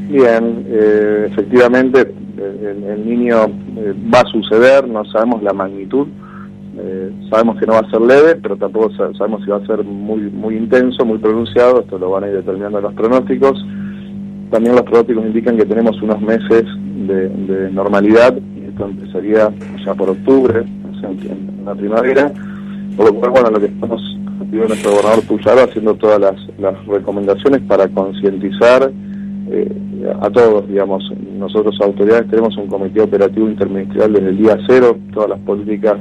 Bien, efectivamente el niño va a suceder, no sabemos la magnitud, sabemos que no va a ser leve, pero tampoco sabemos si va a ser muy intenso, muy pronunciado. Esto lo van a ir determinando los pronósticos. También los pronósticos indican que tenemos unos meses de normalidad, y esto empezaría ya por octubre, o sea, en la primavera, por lo cual, bueno, lo que estamos, pidió nuestro gobernador Puyaro, haciendo todas las recomendaciones para concientizar a todos, digamos. Nosotros, autoridades, tenemos un comité operativo interministerial desde el día cero. Todas las políticas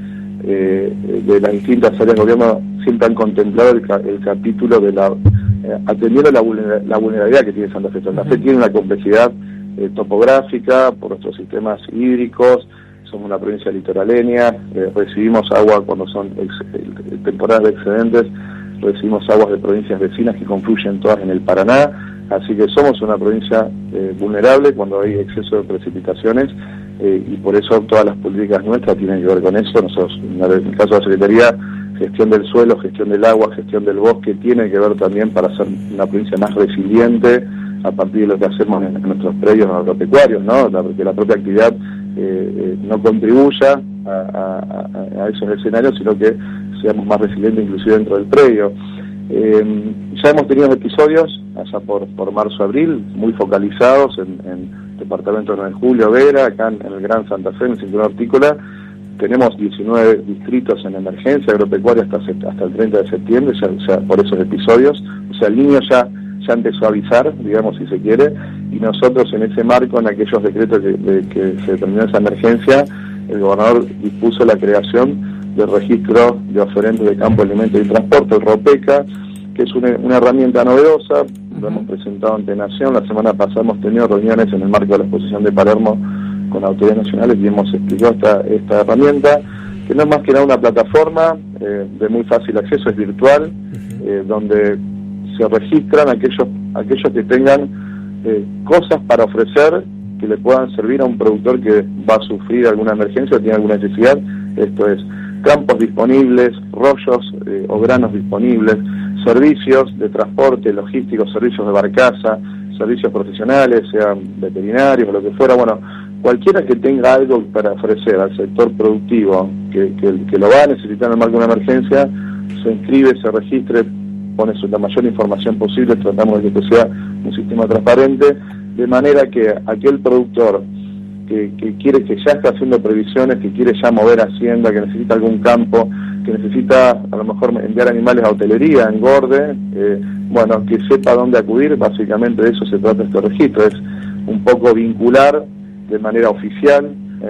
de las distintas áreas de gobierno siempre han contemplado el capítulo de atendiendo la vulnerabilidad que tiene Santa Fe. Santa Fe tiene una complejidad topográfica por nuestros sistemas hídricos. Somos una provincia litoraleña, recibimos agua cuando son temporadas de excedentes, recibimos aguas de provincias vecinas que confluyen todas en el Paraná. Así que somos una provincia vulnerable cuando hay exceso de precipitaciones, y por eso todas las políticas nuestras tienen que ver con eso. Nosotros, en el caso de la Secretaría, gestión del suelo, gestión del agua, gestión del bosque, tiene que ver también para ser una provincia más resiliente a partir de lo que hacemos en nuestros predios agropecuarios, ¿no? Que la propia actividad no contribuya a esos escenarios, sino que seamos más resilientes inclusive dentro del predio. Ya hemos tenido episodios allá por marzo-abril, muy focalizados en departamentos de Julio, Vera, acá en el Gran Santa Fe, en el cinturón hortícola. Tenemos 19 distritos en emergencia agropecuaria hasta el 30 de septiembre, ya por esos episodios. O sea, el niño ya empezó a avisar, digamos, si se quiere, y nosotros en ese marco, en aquellos decretos que se determinó esa emergencia, el gobernador dispuso la creación del registro de oferentes de campo, alimentos y transporte, el ROPECA, que es una herramienta novedosa. Lo hemos presentado ante Nación. La semana pasada hemos tenido reuniones en el marco de la exposición de Palermo con autoridades nacionales y hemos explicado esta herramienta, que no es más que nada una plataforma de muy fácil acceso, es virtual, donde se registran aquellos que tengan cosas para ofrecer que le puedan servir a un productor que va a sufrir alguna emergencia o tiene alguna necesidad. Esto es campos disponibles, rollos o granos disponibles, servicios de transporte, logísticos, servicios de barcaza, servicios profesionales, sean veterinarios o lo que fuera. Bueno, cualquiera que tenga algo para ofrecer al sector productivo que lo va a necesitar en el marco de una emergencia, se inscribe, se registre, pone la mayor información posible. Tratamos de que sea un sistema transparente, de manera que aquel productor que quiere, que ya está haciendo previsiones, que quiere ya mover hacienda, que necesita algún campo, que necesita a lo mejor enviar animales a hotelería, engorde, bueno, que sepa dónde acudir. Básicamente de eso se trata este registro, es un poco vincular de manera oficial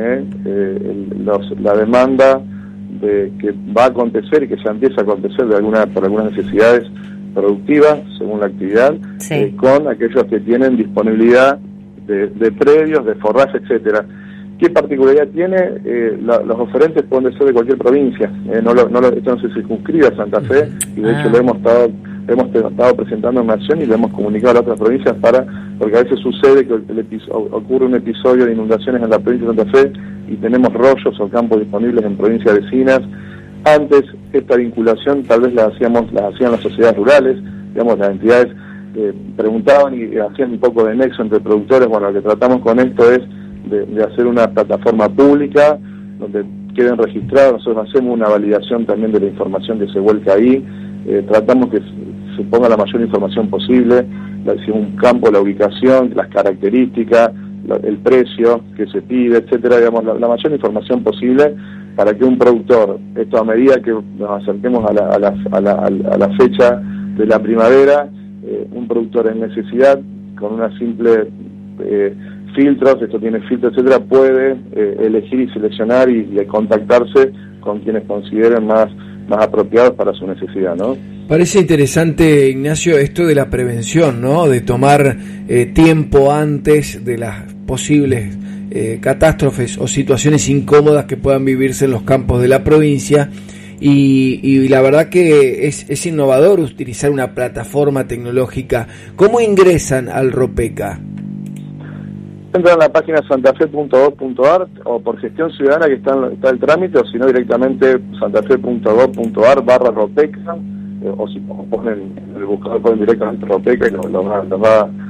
la demanda que va a acontecer y que ya empieza a acontecer por algunas necesidades productivas según la actividad, sí, con aquellos que tienen disponibilidad de predios, de forraje, etcétera. ¿Qué particularidad tiene? Los oferentes pueden ser de cualquier provincia. Esto no se circunscribe a Santa Fe, y de hecho lo hemos estado presentando en Nación y lo hemos comunicado a las otras provincias, porque a veces sucede que ocurre un episodio de inundaciones en la provincia de Santa Fe y tenemos rollos o campos disponibles en provincias vecinas. Antes esta vinculación tal vez la hacían las sociedades rurales, digamos, las entidades preguntaban y hacían un poco de nexo entre productores. Bueno, lo que tratamos con esto es de hacer una plataforma pública donde queden registrados. Nosotros hacemos una validación también de la información que se vuelca ahí, tratamos que se ponga la mayor información posible, si un campo, la ubicación, las características, el precio que se pide, etcétera, digamos, la mayor información posible, para que un productor, esto a medida que nos acerquemos a la fecha de la primavera, un productor en necesidad, con una simple filtros, esto tiene filtros, etcétera, puede elegir y seleccionar y contactarse con quienes consideren más apropiados para su necesidad, ¿no? Parece interesante, Ignacio, esto de la prevención, ¿no? De tomar tiempo antes de las posibles catástrofes o situaciones incómodas que puedan vivirse en los campos de la provincia. Y la verdad que es innovador utilizar una plataforma tecnológica. ¿Cómo ingresan al ROPECA? Entran en la página santafe.gov.ar o por gestión ciudadana, que está el trámite, o si no directamente santafe.gov.ar/ROPECA, o si ponen en el buscador, ponen directamente ROPECA y los va